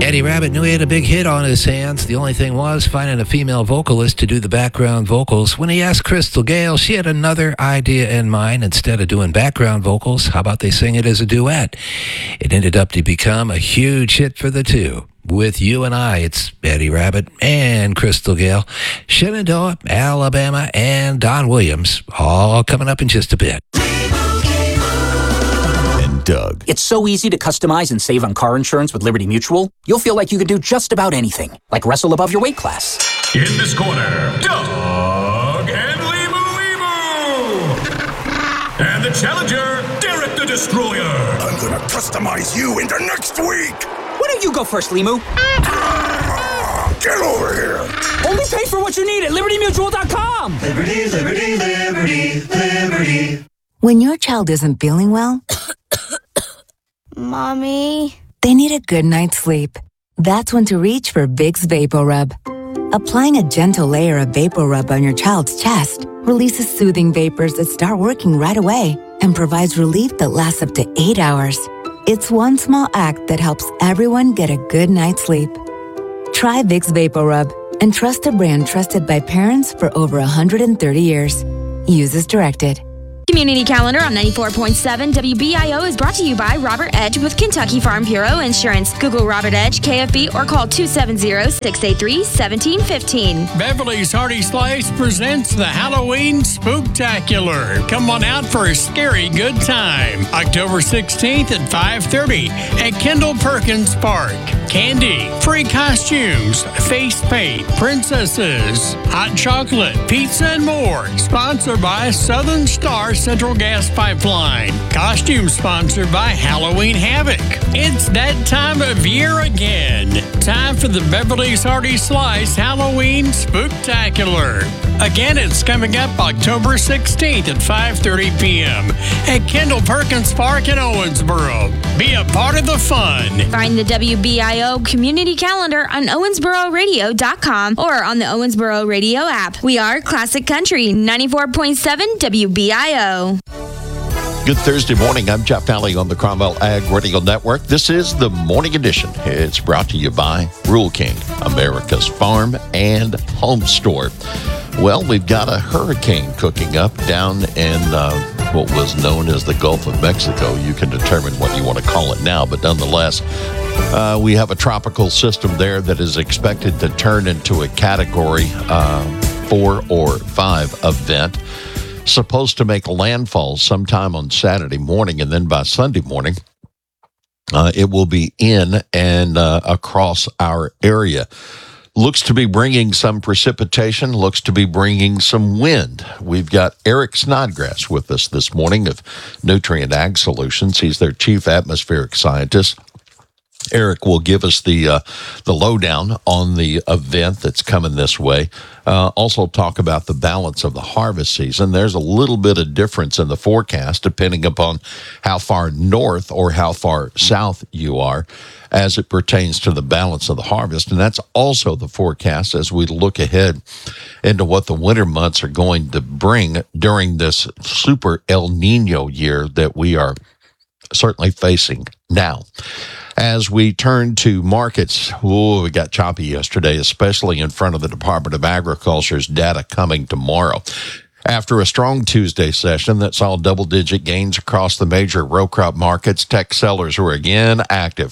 Eddie Rabbitt knew he had a big hit on his hands. The only thing was finding a female vocalist to do the background vocals. When he asked Crystal Gayle, she had another idea in mind. Instead of doing background vocals, how about they sing it as a duet? It ended up to become a huge hit for the two. With You and I, it's Eddie Rabbitt and Crystal Gayle, Shenandoah, Alabama, and Don Williams, all coming up in just a bit. Doug. It's so easy to customize and save on car insurance with Liberty Mutual, you'll feel like you could do just about anything, like wrestle above your weight class. In this corner, Doug and Limu. And the challenger, Derek the Destroyer. I'm gonna customize you into next week. Why don't you go first, Limu? Get over here. Only pay for what you need at LibertyMutual.com. Liberty, liberty, liberty, liberty. When your child isn't feeling well, Mommy, they need a good night's sleep. That's when to reach for Vicks VapoRub. Applying a gentle layer of VapoRub on your child's chest releases soothing vapors that start working right away and provides relief that lasts up to 8 hours. It's one small act that helps everyone get a good night's sleep. Try Vicks VapoRub and trust a brand trusted by parents for over 130 years. Use as directed. Community Calendar on 94.7 WBIO is brought to you by Robert Edge with Kentucky Farm Bureau Insurance. Google Robert Edge, KFB, or call 270-683-1715. Beverly's Hearty Slice presents the Halloween Spooktacular. Come on out for a scary good time. October 16th at 5:30 at Kendall Perkins Park. Candy, free costumes, face paint, princesses, hot chocolate, pizza, and more. Sponsored by Southern Star Central Gas Pipeline. Costume sponsored by Halloween Havoc. It's that time of year again. Time for the Beverly's Hearty Slice Halloween Spooktacular. Again, it's coming up October 16th at 5:30 p.m. at Kendall Perkins Park in Owensboro. Be a part of the fun. Find the WBIO Community Calendar on OwensboroRadio.com or on the Owensboro Radio app. We are Classic Country 94.7 WBIO. Good Thursday morning. I'm Jeff Alley on the Cromwell Ag Radio Network. This is the Morning Edition. It's brought to you by Rural King, America's farm and home store. Well, we've got a hurricane cooking up down in what was known as the Gulf of Mexico. You can determine what you want to call it now, but nonetheless, we have a tropical system there that is expected to turn into a Category 4 or 5 event. Supposed to make landfall sometime on Saturday morning, and then by Sunday morning, it will be in and across our area. Looks to be bringing some precipitation, looks to be bringing some wind. We've got Eric Snodgrass with us this morning of Nutrient Ag Solutions. He's their chief atmospheric scientist. Eric will give us the lowdown on the event that's coming this way. Also talk about the balance of the harvest season. There's a little bit of difference in the forecast depending upon how far north or how far south you are as it pertains to the balance of the harvest. And that's also the forecast as we look ahead into what the winter months are going to bring during this super El Nino year that we are certainly facing now. As we turn to markets, we got choppy yesterday, especially in front of the Department of Agriculture's data coming tomorrow. After a strong Tuesday session that saw double-digit gains across the major row crop markets, tech sellers were again active,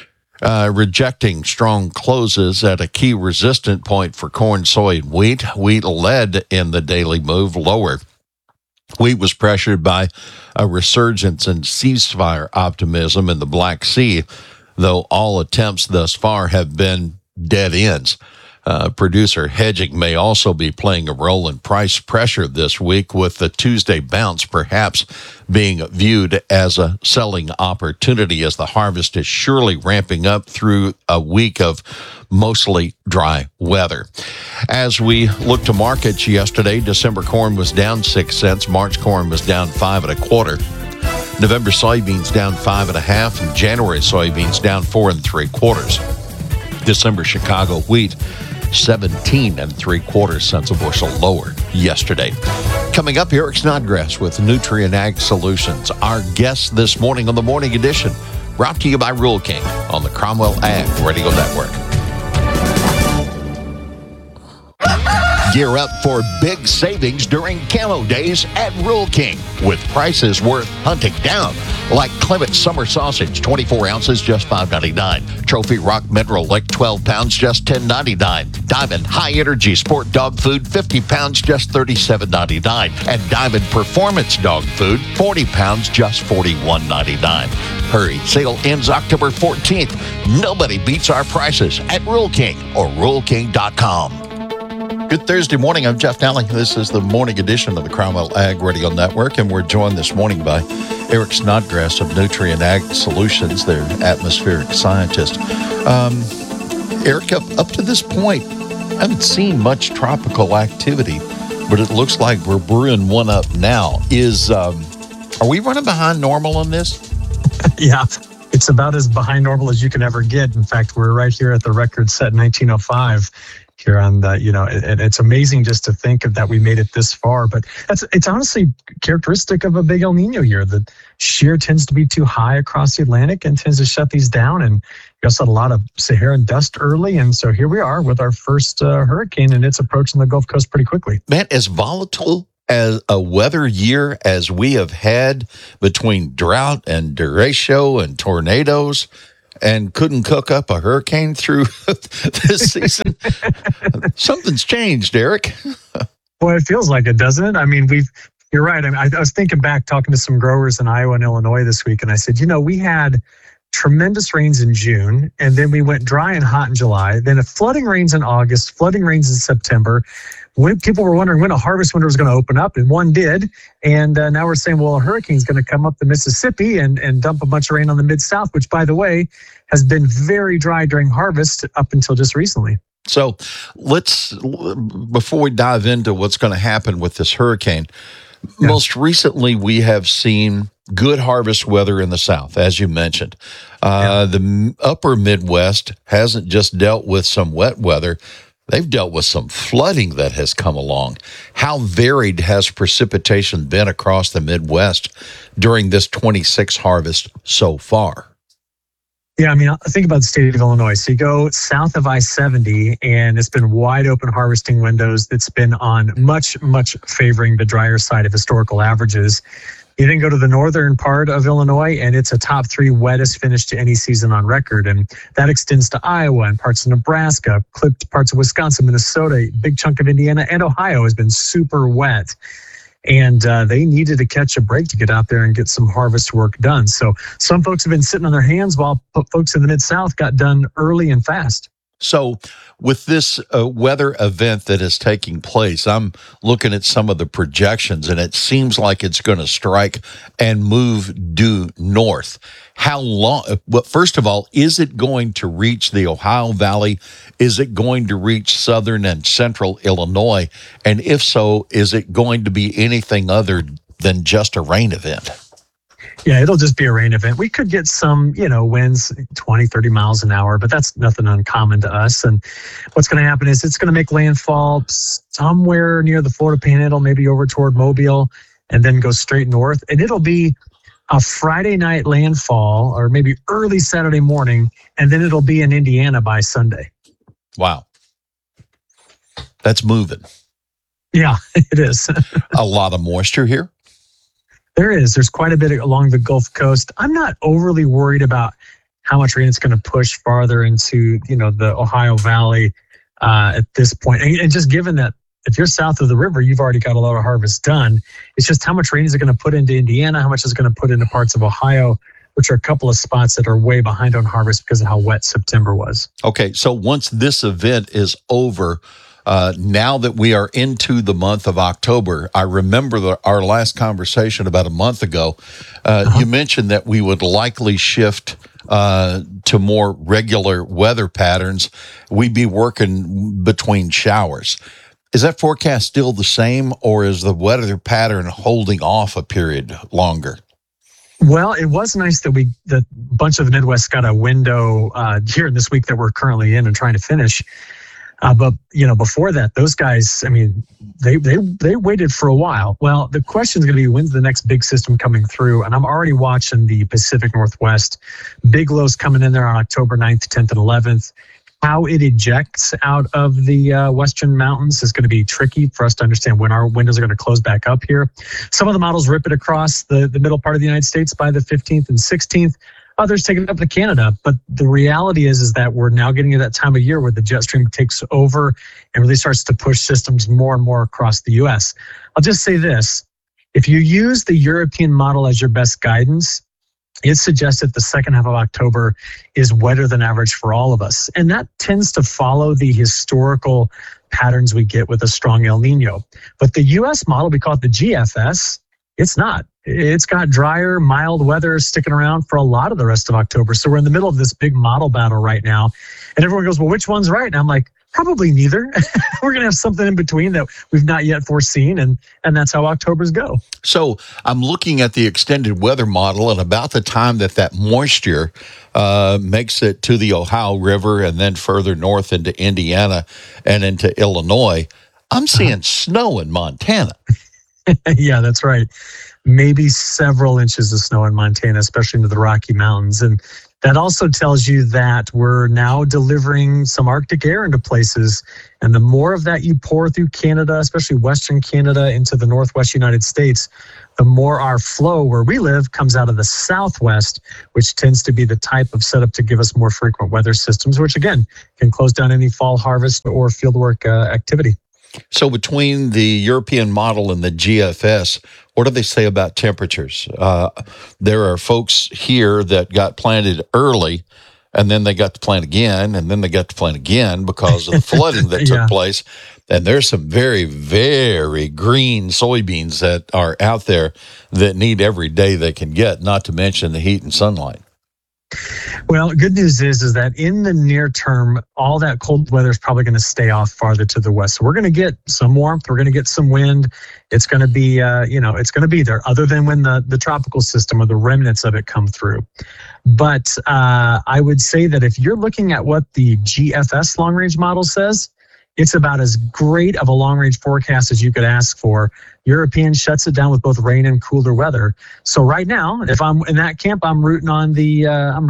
rejecting strong closes at a key resistant point for corn, soy, and wheat. Wheat led in the daily move lower. Wheat was pressured by a resurgence in ceasefire optimism in the Black Sea, though all attempts thus far have been dead ends. Producer hedging may also be playing a role in price pressure this week, with the Tuesday bounce perhaps being viewed as a selling opportunity as the harvest is surely ramping up through a week of mostly dry weather. As we look to markets yesterday, December corn was down 6 cents, March corn was down 5 1/4. November soybeans down 5 1/2, and January soybeans down 4 3/4. December Chicago wheat 17 3/4 cents a bushel lower yesterday. Coming up, Eric Snodgrass with Nutrient Ag Solutions. Our guest this morning on the Morning Edition brought to you by Rural King on the Cromwell Ag Radio Network. Gear up for big savings during Camo Days at Rural King with prices worth hunting down. Like Clement Summer Sausage, 24 ounces, just $5.99. Trophy Rock Mineral Lake, 12 pounds, just $10.99. Diamond High Energy Sport Dog Food, 50 pounds, just $37.99. And Diamond Performance Dog Food, 40 pounds, just $41.99. Hurry, sale ends October 14th. Nobody beats our prices at Rural King or RuralKing.com. Good Thursday morning. I'm Jeff Nally. This is the morning edition of the Cromwell Ag Radio Network, and we're joined this morning by Eric Snodgrass of Nutrien Ag Solutions, their atmospheric scientist. Eric, up to this point, I haven't seen much tropical activity, but it looks like we're brewing one up now. Are we running behind normal on this? Yeah, it's about as behind normal as you can ever get. In fact, we're right here at the record set 1905. Here on the, it's amazing just to think of that we made it this far, but it's honestly characteristic of a big El Nino year. The shear tends to be too high across the Atlantic and tends to shut these down. And we also had a lot of Saharan dust early. And so here we are with our first hurricane, and it's approaching the Gulf Coast pretty quickly. Man, as volatile as a weather year as we have had between drought and derecho and tornadoes, and couldn't cook up a hurricane through this season. Something's changed, Eric. Well, it feels like it, doesn't it? I mean, you're right. I mean, I was thinking back, talking to some growers in Iowa and Illinois this week, and I said, we had tremendous rains in June, and then we went dry and hot in July, then flooding rains in August, flooding rains in September. When people were wondering when a harvest window was going to open up, and one did. And now we're saying, well, a hurricane's going to come up the Mississippi and dump a bunch of rain on the Mid-South, which, by the way, has been very dry during harvest up until just recently. So before we dive into what's going to happen with this hurricane, most recently we have seen good harvest weather in the South, as you mentioned. The upper Midwest hasn't just dealt with some wet weather. They've dealt with some flooding that has come along. How varied has precipitation been across the Midwest during this 26 harvest so far? Yeah, I mean, think about the state of Illinois. So you go south of I-70, and it's been wide open harvesting windows. It's been on much, much favoring the drier side of historical averages. You then go to the northern part of Illinois, and it's a top 3 wettest finish to any season on record. And that extends to Iowa and parts of Nebraska, clipped parts of Wisconsin, Minnesota, a big chunk of Indiana, and Ohio has been super wet. And they needed to catch a break to get out there and get some harvest work done. So some folks have been sitting on their hands while folks in the Mid-South got done early and fast. So with this weather event that is taking place, I'm looking at some of the projections, and it seems like it's going to strike and move due north. How long? Well, first of all, is it going to reach the Ohio Valley? Is it going to reach southern and central Illinois? And if so, is it going to be anything other than just a rain event? Yeah, it'll just be a rain event. We could get some, winds 20, 30 miles an hour, but that's nothing uncommon to us. And what's going to happen is it's going to make landfall somewhere near the Florida Panhandle, maybe over toward Mobile, and then go straight north. And it'll be a Friday night landfall or maybe early Saturday morning, and then it'll be in Indiana by Sunday. Wow. That's moving. Yeah, it is. A lot of moisture here. There's quite a bit along the Gulf Coast. I'm not overly worried about how much rain it's going to push farther into, the Ohio Valley at this point. And just given that if you're south of the river, you've already got a lot of harvest done. It's just how much rain is it going to put into Indiana? How much is it going to put into parts of Ohio, which are a couple of spots that are way behind on harvest because of how wet September was. Okay, so once this event is over, now that we are into the month of October, I remember our last conversation about a month ago. You mentioned that we would likely shift to more regular weather patterns. We'd be working between showers. Is that forecast still the same, or is the weather pattern holding off a period longer? Well, it was nice that a bunch of the Midwest got a window here in this week that we're currently in and trying to finish. But before that, those guys, I mean, they waited for a while. Well, the question is going to be, when's the next big system coming through? And I'm already watching the Pacific Northwest. Big lows coming in there on October 9th, 10th, and 11th. How it ejects out of the Western Mountains is going to be tricky for us to understand when our windows are going to close back up here. Some of the models rip it across the middle part of the United States by the 15th and 16th. Others take it up to Canada. But the reality is that we're now getting to that time of year where the jet stream takes over and really starts to push systems more and more across the U.S. I'll just say this. If you use the European model as your best guidance, it suggests that the second half of October is wetter than average for all of us. And that tends to follow the historical patterns we get with a strong El Nino. But the U.S. model, we call it the GFS, it's not. It's got drier, mild weather sticking around for a lot of the rest of October. So we're in the middle of this big model battle right now. And everyone goes, well, which one's right? And I'm like, probably neither. We're going to have something in between that we've not yet foreseen. And that's how Octobers go. So I'm looking at the extended weather model, and about the time that moisture makes it to the Ohio River and then further north into Indiana and into Illinois, I'm seeing snow in Montana. Yeah, that's right. Maybe several inches of snow in Montana, especially into the Rocky Mountains. And that also tells you that we're now delivering some Arctic air into places. And the more of that you pour through Canada, especially Western Canada, into the Northwest United States, the more our flow where we live comes out of the Southwest, which tends to be the type of setup to give us more frequent weather systems, which again can close down any fall harvest or fieldwork activity. So between the European model and the GFS, what do they say about temperatures? There are folks here that got planted early, and then they got to plant again, and then they got to plant again because of the flooding that took place. And there's some very, very green soybeans that are out there that need every day they can get, not to mention the heat and sunlight. Well, good news is that in the near term, all that cold weather is probably going to stay off farther to the west. So we're going to get some warmth. We're going to get some wind. It's going to be, it's going to be there, other than when the tropical system or the remnants of it come through. But I would say that if you're looking at what the GFS long-range model says, it's about as great of a long-range forecast as you could ask for. European shuts it down with both rain and cooler weather. So right now, if I'm in that camp, I'm rooting on the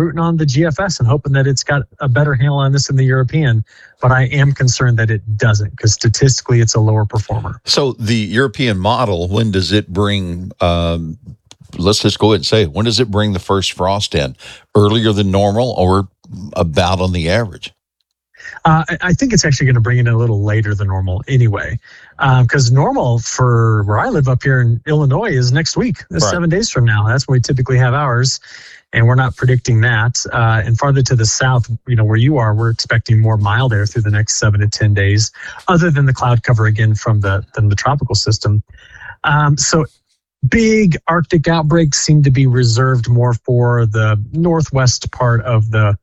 GFS and hoping that it's got a better handle on this than the European. But I am concerned that it doesn't, because statistically, it's a lower performer. So the European model, when does it bring? Let's just go ahead and say it. When does it bring the first frost in? Earlier than normal, or about on the average? I think it's actually going to bring it in a little later than normal anyway, because normal for where I live up here in Illinois is next week. That's 7 days from now. That's when we typically have ours, and we're not predicting that. And farther to the south, where you are, we're expecting more mild air through the next 7 to 10 days, other than the cloud cover again from the tropical system. So big Arctic outbreaks seem to be reserved more for the northwest part of the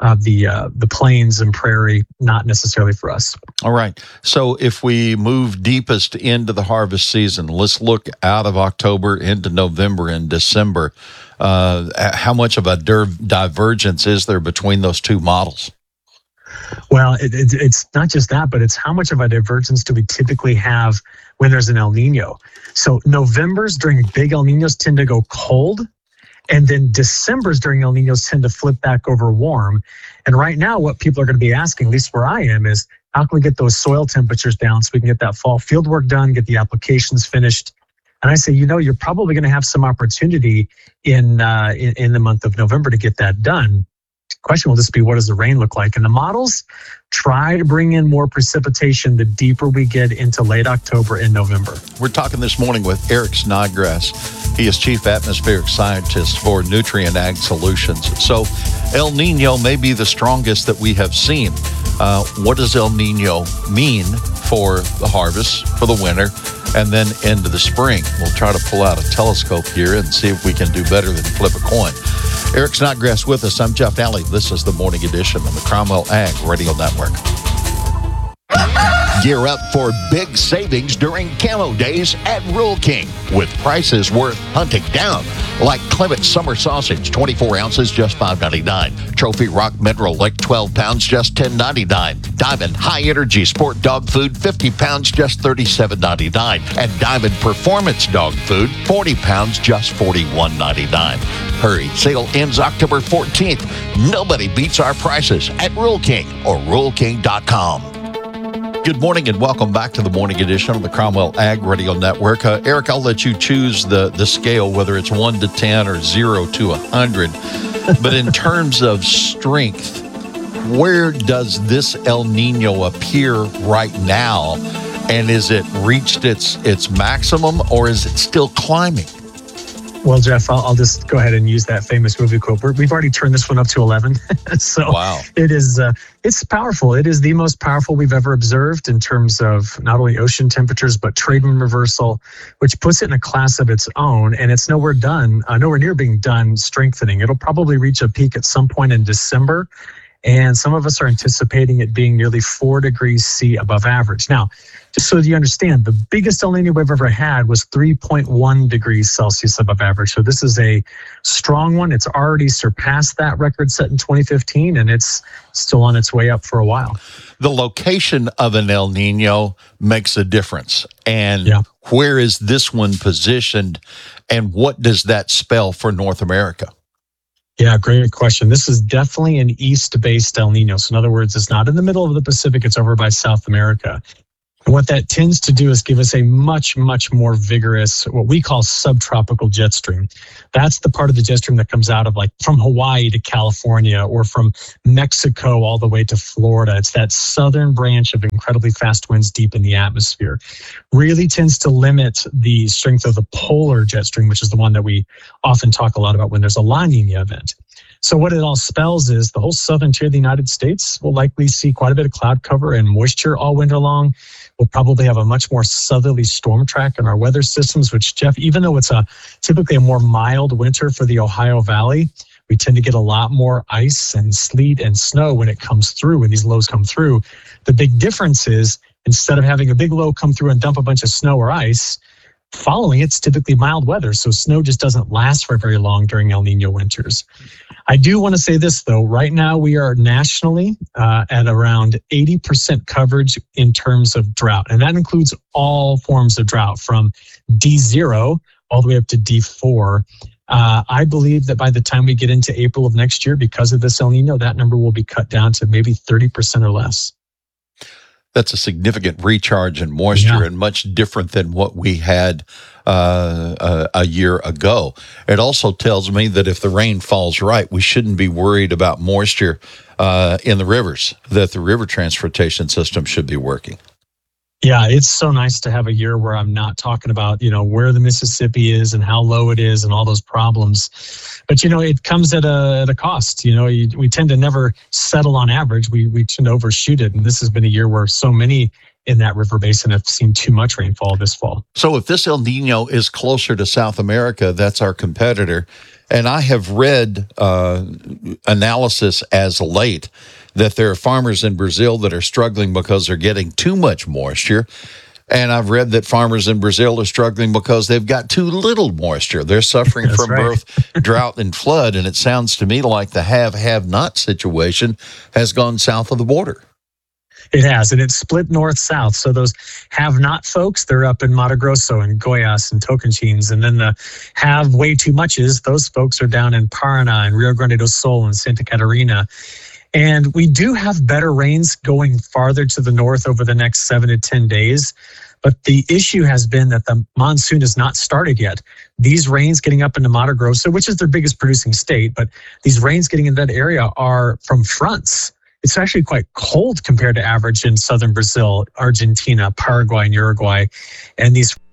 plains and prairie, not necessarily for us. All right. So if we move deepest into the harvest season, let's look out of October into November and December. How much of a divergence is there between those two models? Well, it's not just that, but it's how much of a divergence do we typically have when there's an El Nino. So Novembers during big El Ninos tend to go cold. And then December's during El Ninos tend to flip back over warm. And right now, what people are going to be asking, at least where I am, is how can we get those soil temperatures down so we can get that fall field work done, get the applications finished? And I say, you're probably going to have some opportunity in the month of November to get that done. Question will just be, what does the rain look like? And the models try to bring in more precipitation the deeper we get into late October and November. We're talking this morning with Eric Snodgrass. He is Chief Atmospheric Scientist for Nutrient Ag Solutions. So El Nino may be the strongest that we have seen. What does El Nino mean for the harvest, for the winter, and then into the spring? We'll try to pull out a telescope here and see if we can do better than flip a coin. Eric Snodgrass with us. I'm Jeff Daly. This is the Morning Edition on the Cromwell Ag Radio Network. Gear up for big savings during Camo Days at Rural King with prices worth hunting down. Like Clement Summer Sausage, 24 ounces, just $5.99. Trophy Rock Mineral Lake, 12 pounds, just $10.99. Diamond High Energy Sport Dog Food, 50 pounds, just $37.99. And Diamond Performance Dog Food, 40 pounds, just $41.99. Hurry, sale ends October 14th. Nobody beats our prices at Rural King or RuralKing.com. Good morning and welcome back to the morning edition of the Cromwell Ag Radio Network. Eric, I'll let you choose the scale, whether it's 1 to 10 or 0 to 100. But in terms of strength, where does this El Nino appear right now? And is it reached its maximum, or is it still climbing? Well, Jeff, I'll just go ahead and use that famous movie quote. We've already turned this one up to 11. So wow. It is, it's powerful. It is the most powerful we've ever observed in terms of not only ocean temperatures, but trade wind reversal, which puts it in a class of its own. And it's nowhere near being done strengthening. It'll probably reach a peak at some point in December. And some of us are anticipating it being nearly 4 degrees C above average. Now, just so you understand, the biggest El Nino we've ever had was 3.1 degrees Celsius above average. So this is a strong one. It's already surpassed that record set in 2015, and it's still on its way up for a while. The location of an El Nino makes a difference. And where is this one positioned, and what does that spell for North America? Yeah, great question. This is definitely an east-based El Nino. So in other words, it's not in the middle of the Pacific. It's over by South America. And what that tends to do is give us a much, much more vigorous, what we call subtropical jet stream. That's the part of the jet stream that comes out of like from Hawaii to California or from Mexico all the way to Florida. It's that southern branch of incredibly fast winds deep in the atmosphere. Really tends to limit the strength of the polar jet stream, which is the one that we often talk a lot about when there's a La Nina event. So what it all spells is the whole southern tier of the United States will likely see quite a bit of cloud cover and moisture all winter long. We'll probably have a much more southerly storm track in our weather systems, which, Jeff, even though it's typically a more mild winter for the Ohio Valley, we tend to get a lot more ice and sleet and snow when it comes through, when these lows come through. The big difference is instead of having a big low come through and dump a bunch of snow or ice, following it's typically mild weather. So snow just doesn't last for very long during El Nino winters. I do want to say this, though. Right now, we are nationally at around 80% coverage in terms of drought. And that includes all forms of drought from D0 all the way up to D4. I believe that by the time we get into April of next year, because of this El Nino, that number will be cut down to maybe 30% or less. That's a significant recharge in moisture and much different than what we had a year ago. It also tells me that if the rain falls right, we shouldn't be worried about moisture in the rivers, that the river transportation system should be working. Yeah, it's so nice to have a year where I'm not talking about, where the Mississippi is and how low it is and all those problems. But, it comes at a cost. We tend to never settle on average. We tend to overshoot it. And this has been a year where so many in that river basin have seen too much rainfall this fall. So if this El Nino is closer to South America, that's our competitor. And I have read analysis as late that there are farmers in Brazil that are struggling because they're getting too much moisture. And I've read that farmers in Brazil are struggling because they've got too little moisture. They're suffering from both drought and flood. And it sounds to me like the have-not situation has gone south of the border. It has, and it's split north-south. So those have-not folks, they're up in Mato Grosso and Goiás and Tocantins. And then the have way too muches, those folks are down in Paraná and Rio Grande do Sul and Santa Catarina. And we do have better rains going farther to the north over the next 7 to 10 days. But the issue has been that the monsoon has not started yet. These rains getting up into Mato Grosso, which is their biggest producing state, but these rains getting in that area are from fronts. It's actually quite cold compared to average in southern Brazil, Argentina, Paraguay, and Uruguay. And these